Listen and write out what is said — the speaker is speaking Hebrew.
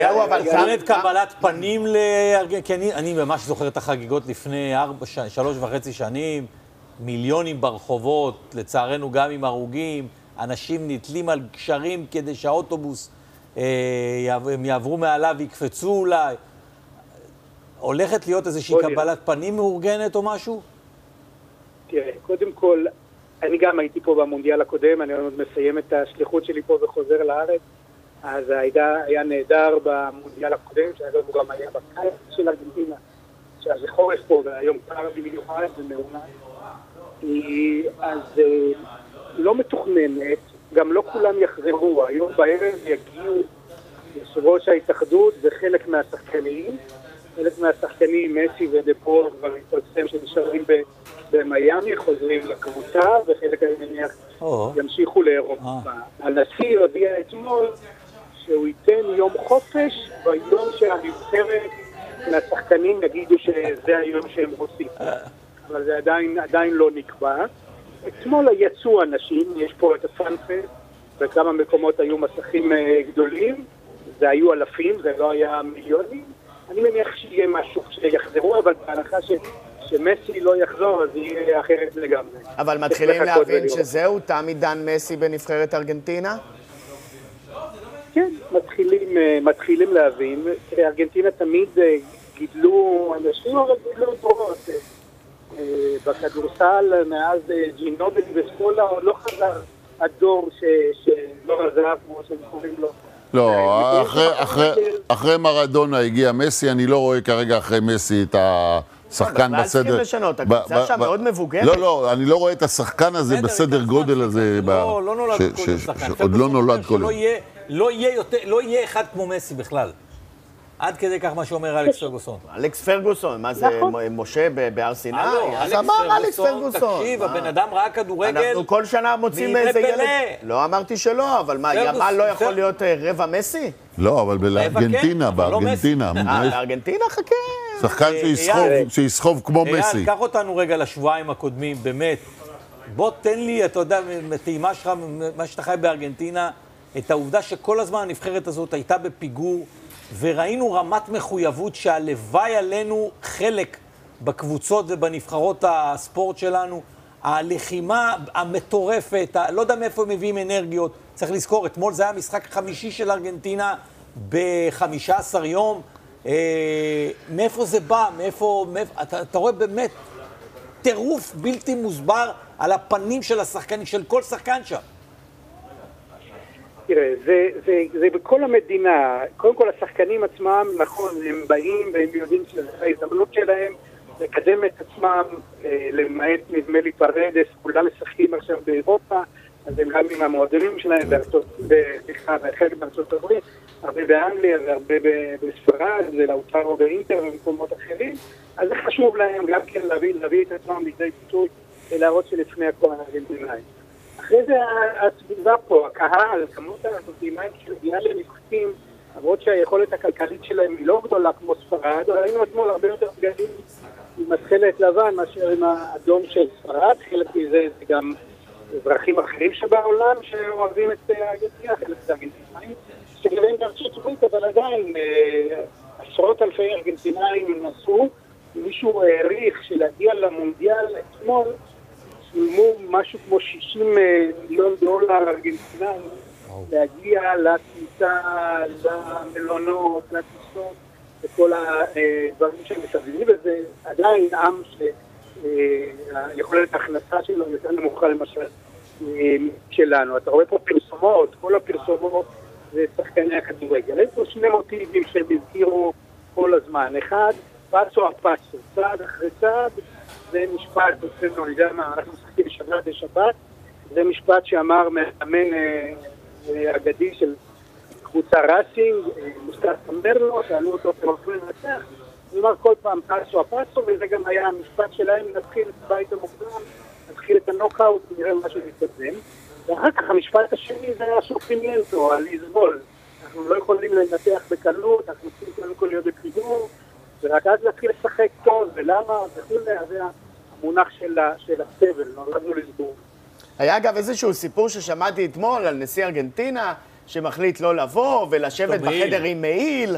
ירד קבלת פנים לארגנטינה, אני ממש זוכר את החגיגות לפני 3.5 שנים, מיליונים ברחובות, לצערנו גם עם הרוגים, אנשים נתלים על גשרים כדי שהאוטובוס הם יעברו מעליו ויקפצו אולי. הולכת להיות איזושהי קבלת פנים מאורגנת או משהו? תראה, קודם כל, אני גם הייתי פה במונדיאל הקודם, אני עוד מסיים את השליחות שלי פה וחוזר לארץ, אז היה נהדר במונדיאל הקודם, שאגב הוא גם היה בקיץ של ארגנטינה, שזה חורף פה והיום קר במיוחד ומעונה. אז לא מתוכננת, גם לא כולם יחזרו, היום בערב יגיעו יושב ראש ההתאחדות וחלק מהשחקנים, מסי ודפול כבר התפרסם שנשארים במיימי, חוזרים לקבוצה, וחלק אני מניח ימשיכו לאירופה. הנשיא הודיע אתמול שהוא ייתן יום חופש ביום שהנבחרת מהשחקנים יגידו שזה היום שהם רוצים. אבל זה עדיין לא נקבע. אתמול יצאו אנשים, יש פה את הפאנפסט, בכמה מקומות היו מסכים גדולים, זה היו אלפים, זה לא היה מיליונים. אני מניח שיהיה משהו שיחזרו, אבל בהנחה שמסי לא יחזור, אז יהיה אחרת לגמרי. אבל מתחילים להבין שזהו, תם עידן מסי בנבחרת ארגנטינה? כן, מתחילים להבין. ארגנטינה תמיד גידלו אנשים, אבל גידלו דורות. בכדורסל, מאז ג'ינובל וסקולה, עוד לא חזר הדור שלא עזב, כמו שהם קוראים לו. לא, אחרי מרדונה הגיע מסי, אני לא רואה כרגע אחרי מסי את השחקן בסדר... צריכים לשנות, הקבוצה שם מאוד מבוגרת. לא, אני לא רואה את השחקן הזה בסדר גודל הזה. לא נולד קודם שחקן. עוד לא נולד קודם. לא יהיה אחד כמו מסי בכלל. עד כדי כך מה שאומר אלכס פרגוסון. אלכס פרגוסון, מה זה, משה בהר סיני? אז אמר אלכס פרגוסון. תקשיב, הבן אדם ראה כדורגל... אנחנו כל שנה מוצאים איזה ילד... לא אמרתי שלא, אבל מה, ימל לא יכול להיות רבע מסי? לא, אבל בארגנטינה, בארגנטינה חכה. שחקן שיסחוב כמו מסי. אייל, קח אותנו רגע לשבועיים הקודמים, באמת. בוא תן לי, אתה יודע, מטעימה שלך, מה שאתה חי בארגנטינה, את העובדה שכל הזמן הנבחרת הזאת הייתה בפיגור, וראינו רמת מחויבות שהלוואי עלינו חלק בקבוצות ובנבחרות הספורט שלנו. הלחימה המטורפת, לא יודע מאיפה הם מביאים אנרגיות. צריך לזכור, אתמול זה היה המשחק החמישי של ארגנטינה ב-15 יום. מאיפה זה בא? אתה רואה באמת טירוף בלתי מוסבר על הפנים של השחקנים, של כל שחקן שם. תראה, זה בכל המדינה. קודם כל השחקנים עצמם, נכון, הם באים והם יודעים שההזדמנות שלהם לקדם את עצמם, למעט נדמה לי פרדס, כולם משחקים עכשיו באירופה, אז הם גם עם המועדונים שלהם, בחלק בארצות הברית, הרבה באנגליה והרבה בספרד, ולאוטרו באינטר ומקומות אחרים, אז זה חשוב להם גם כן להביא את עצמם לידי ביטוי, ולהראות שלפני הכל הארגנטינאים. אחרי זה הסביבה פה, הקהל, כמות הארגנטינאים שמגיעה למשחקים, למרות שהיכולת הכלכלית שלהם היא לא גדולה כמו ספרד, ראינו אתמול הרבה יותר בגדים עם התכלת לבן מאשר עם האדום של ספרד, חלק מזה זה גם אזרחים אחרים שבעולם שאוהבים את ארגנטינה, חלק זה ארגנטינאים, שגרים בארצות הברית, אבל עדיין עשרות אלפי ארגנטינאים נסעו, מישהו העריך שלהגיע למונדיאל אתמול, שילמו משהו כמו 60 מיליון דולר ארגנטינאים, להגיע לכניסה, למלונות, לטיסות, וכל הדברים שמסביב, וזה עדיין עם שיכולת ההכנסה שלו יותר נמוכה למשל שלנו. אתה רואה פה פרסומות, כל הפרסומות זה שחקני הכדורגל. יש פה שני מוטיבים שהם הזכירו כל הזמן. אחד, פאסו אפאסו, צעד אחרי צעד, זה משפט, בסדר, אני יודע מה, אנחנו משחקים שבת לשבת, זה משפט שאמר מאמן אגדי של קבוצה ראסינג, מוסטס אמברלו, שאלו אותו כמחרים לנצח, הוא אמר כל פעם פאסו אפאסו, וזה גם היה המשפט שלהם, נתחיל את הבית המוקדם, נתחיל את הנוקאוט, נראה מה שמתקדם, ואחר כך המשפט השני זה היה סופרימנטו, על לסבול. אנחנו לא יכולים לנתח בקלות, אנחנו צריכים קודם כל להיות בפיגור, ורק אז להתחיל לשחק טוב, ולמה, וכו', זה המונח של הסבל, נולדנו לסבור. היה אגב איזשהו סיפור ששמעתי אתמול על נשיא ארגנטינה, שמחליט לא לבוא ולשבת בחדר עם מעיל,